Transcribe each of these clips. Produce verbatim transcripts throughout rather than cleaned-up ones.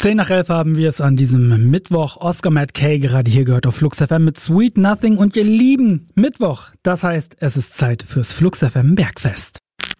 zehn nach elf haben wir es an diesem Mittwoch. Oscar Matt Kay gerade hier gehört auf Flux F M mit Sweet Nothing und ihr lieben Mittwoch. Das heißt, es ist Zeit fürs Flux F M Bergfest.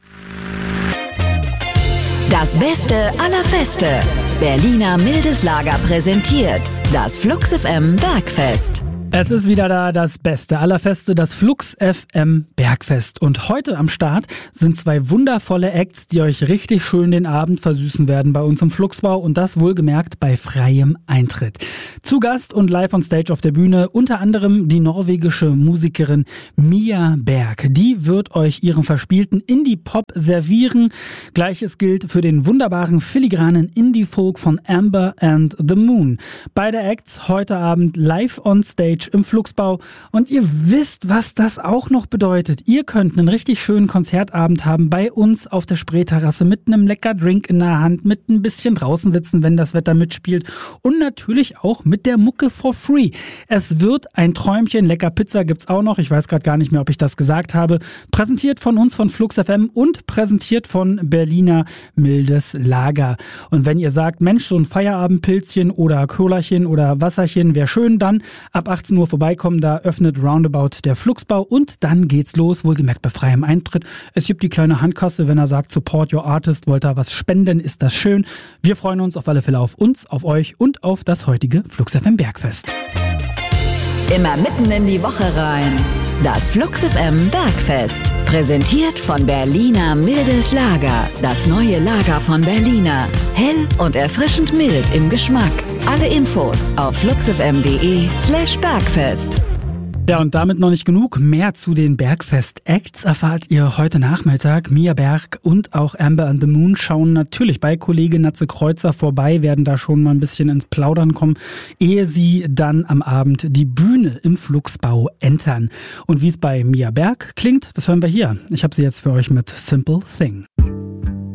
Das Beste aller Feste. Berliner Mildes Lager präsentiert das Flux F M Bergfest. Es ist wieder da, das Beste aller Feste, das Flux F M Bergfest. Und heute am Start sind zwei wundervolle Acts, die euch richtig schön den Abend versüßen werden bei uns im Fluxbau und das wohlgemerkt bei freiem Eintritt. Zu Gast und live on Stage auf der Bühne unter anderem die norwegische Musikerin Mia Berg. Die wird euch ihren verspielten Indie-Pop servieren. Gleiches gilt für den wunderbaren filigranen Indie-Folk von Amber and the Moon. Beide Acts heute Abend live on Stage im Fluxbau und ihr wisst, was das auch noch bedeutet. Ihr könnt einen richtig schönen Konzertabend haben bei uns auf der Spreeterrasse mit einem lecker Drink in der Hand, mit ein bisschen draußen sitzen, wenn das Wetter mitspielt und natürlich auch mit der Mucke for free. Es wird ein Träumchen, lecker Pizza gibt's auch noch, ich weiß gerade gar nicht mehr, ob ich das gesagt habe. Präsentiert von uns von Flux F M und präsentiert von Berliner Mildes Lager. Und wenn ihr sagt, Mensch, so ein Feierabendpilzchen oder Köhlerchen oder Wasserchen wäre schön, dann ab achtzehn Uhr vorbeikommen, da öffnet Roundabout der Fluxbau und dann geht's los, wohlgemerkt bei freiem Eintritt. Es gibt die kleine Handkasse, wenn er sagt, support your artist, wollt ihr was spenden, ist das schön. Wir freuen uns auf alle Fälle auf uns, auf euch und auf das heutige Flux F M Bergfest. Immer mitten in die Woche rein. Das Flux F M Bergfest. Präsentiert von Berliner Mildes Lager. Das neue Lager von Berliner. Hell und erfrischend mild im Geschmack. Alle Infos auf fluxfm.de slash Bergfest. Ja, und damit noch nicht genug. Mehr zu den Bergfest-Acts erfahrt ihr heute Nachmittag. Mia Berg und auch Amber and the Moon schauen natürlich bei Kollegin Natze Kreuzer vorbei, werden da schon mal ein bisschen ins Plaudern kommen, ehe sie dann am Abend die Bühne im Fluxbau entern. Und wie es bei Mia Berg klingt, das hören wir hier. Ich habe sie jetzt für euch mit Simple Thing.